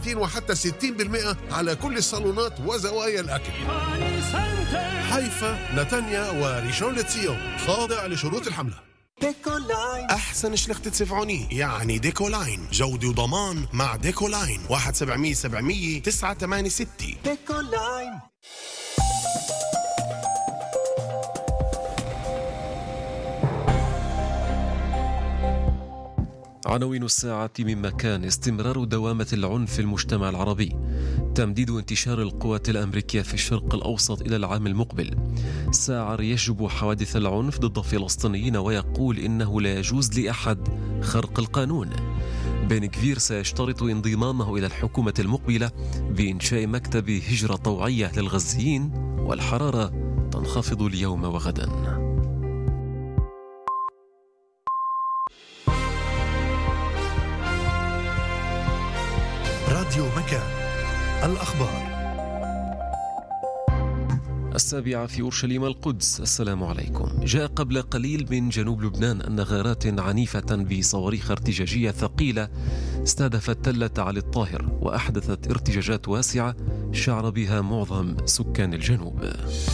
وحتى 60% على كل الصالونات وزوايا الأكل. حيفا، نتانيا وريشون لتسيون خاضع لشروط الحملة. ديكولاين أحسن شلختة سفعوني يعني ديكولاين، جودة وضمان مع ديكولاين. 1-700-700-986 ديكولاين. عناوين الساعة من مكان: استمرار دوامة العنف في المجتمع العربي، تمديد انتشار القوات الأمريكية في الشرق الأوسط إلى العام المقبل، ساعر يشجب حوادث العنف ضد الفلسطينيين ويقول إنه لا يجوز لأحد خرق القانون، بن غفير سيشترط انضمامه إلى الحكومة المقبلة بإنشاء مكتب هجرة طوعية للغزيين، والحرارة تنخفض اليوم وغدا. راديو مكان، الأخبار 7:00 في أورشليم القدس. السلام عليكم. جاء قبل قليل من جنوب لبنان أن غارات عنيفة بصواريخ ارتجاجية ثقيلة استهدفت تلة علي الطاهر وأحدثت ارتجاجات واسعة شعر بها معظم سكان الجنوب.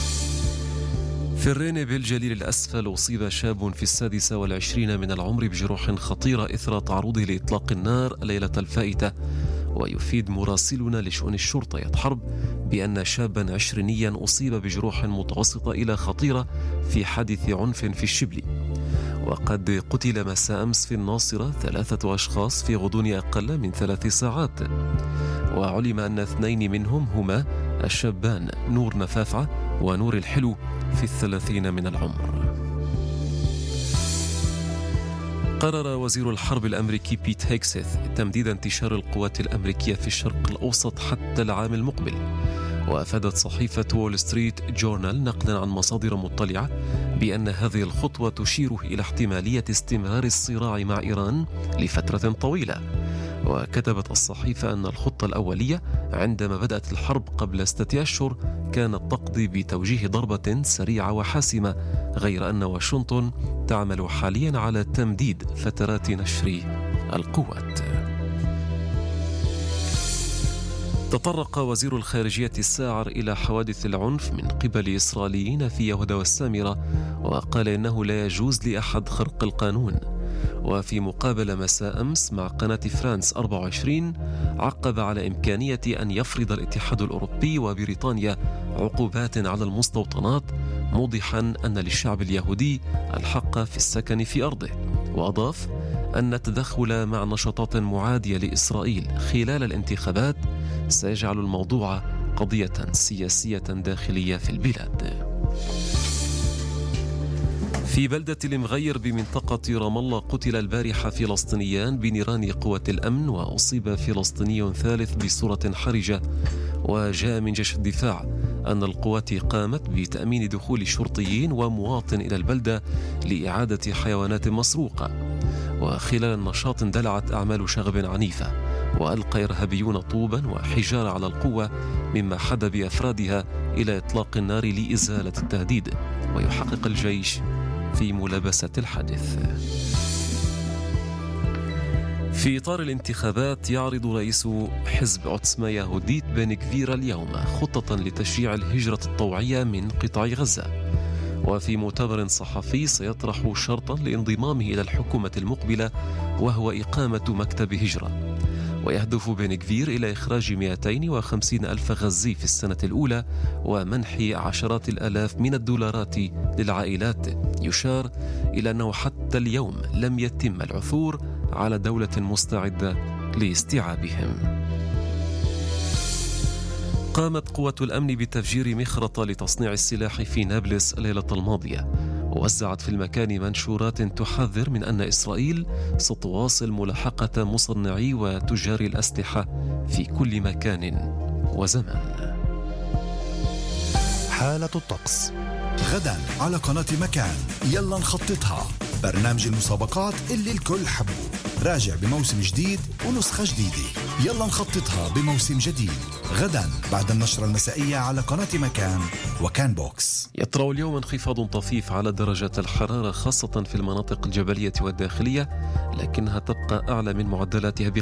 في الرينة بالجليل الأسفل أصيب شاب في 26 من العمر بجروح خطيرة إثر تعرضه لإطلاق النار ليلة الفائتة. ويفيد مراسلنا لشؤون الشرطة حرب بأن شابا 20 أصيب بجروح متوسطة إلى خطيرة في حادث عنف في الشبلي. وقد قتل مساء أمس في الناصرة 3 أشخاص في غضون أقل من 3 ساعات. وعلم أن 2 منهم هما الشابان نور نفافعة ونور الحلو في 30 من العمر. قرر وزير الحرب الأمريكي بيت هيكسيث تمديد انتشار القوات الأمريكية في الشرق الأوسط حتى العام المقبل. وأفادت صحيفة وول ستريت جورنال نقلا عن مصادر مطلعة بأن هذه الخطوة تشير إلى احتمالية استمرار الصراع مع إيران لفترة طويلة. وكتبت الصحيفة أن الخطة الأولية عندما بدأت الحرب قبل 6 أشهر كانت تقضي بتوجيه ضربة سريعة وحاسمة، غير أن واشنطن تعمل حاليا على تمديد فترات نشر القوات. تطرق وزير الخارجية الساعر إلى حوادث العنف من قبل إسرائيليين في يهوذا والسامرة، وقال إنه لا يجوز لأحد خرق القانون. وفي مقابلة مساء أمس مع قناة فرانس 24 عقب على إمكانية أن يفرض الاتحاد الأوروبي وبريطانيا عقوبات على المستوطنات، موضحا أن للشعب اليهودي الحق في السكن في أرضه. وأضاف أن التدخل مع نشاطات معادية لإسرائيل خلال الانتخابات سيجعل الموضوع قضية سياسية داخلية في البلاد. في بلدة المغير بمنطقة رام الله قتل البارحة فلسطينيان بنيران قوة الأمن، وأصيب فلسطيني ثالث بصورة حرجة. وجاء من جيش الدفاع أن القوات قامت بتأمين دخول شرطيين ومواطن إلى البلدة لإعادة حيوانات مسروقة. وخلال النشاط اندلعت أعمال شغب عنيفة، وألقى إرهابيون طوبا وحجارة على القوة، مما حد بأفرادها إلى إطلاق النار لإزالة التهديد. ويحقق الجيش في ملابسة الحادث. في إطار الانتخابات يعرض رئيس حزب عوتسما يهوديت بن غفير اليوم خطة لتشجيع الهجرة الطوعية من قطاع غزة. وفي مؤتمر صحفي سيطرح شرطا لانضمامه إلى الحكومة المقبلة، وهو إقامة مكتب هجرة. ويهدف بن غفير إلى إخراج 250 ألف غزي في السنة الأولى ومنح عشرات الآلاف من الدولارات للعائلات. يشار إلى أنه حتى اليوم لم يتم العثور على دولة مستعدة لاستيعابهم. قامت قوة الأمن بتفجير مخرطة لتصنيع السلاح في نابلس الليلة الماضية، ووزعت في المكان منشورات تحذر من أن إسرائيل ستواصل ملاحقة مصنعي وتجار الأسلحة في كل مكان وزمان. حالة الطقس غدا على قناة مكان، يلا نخططها، برنامج المسابقات اللي الكل حبه، راجع بموسم جديد ونسخة جديدة. يلا نخططها بموسم جديد غدا بعد النشرة المسائية على قناة مكان وكان بوكس. يطرأ اليوم انخفاض طفيف على درجات الحرارة خاصة في المناطق الجبلية والداخلية، لكنها تبقى أعلى من معدلاتها